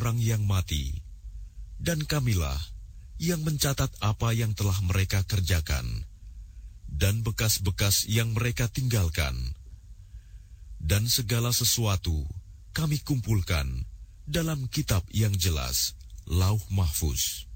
orang-orang yang mati, dan Kamilah yang mencatat apa yang telah mereka kerjakan, dan bekas-bekas yang mereka tinggalkan. Dan segala sesuatu kami kumpulkan dalam kitab yang jelas, Lauh Mahfuz.